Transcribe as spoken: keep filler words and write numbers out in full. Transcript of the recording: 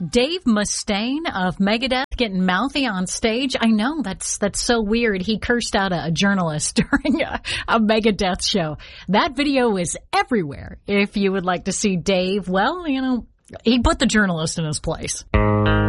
Dave Mustaine of Megadeth getting mouthy on stage. I know, that's that's so weird. He cursed out a, a journalist during a, a Megadeth show. That video is everywhere. If you would like to see Dave, well, you know, he put the journalist in his place.